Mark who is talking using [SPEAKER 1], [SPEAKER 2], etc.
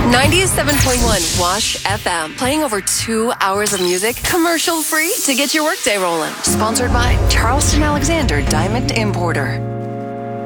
[SPEAKER 1] 97.1 Wash FM. Playing over 2 hours of music, commercial free to get your workday rolling. Sponsored by Charleston Alexander Diamond Importer.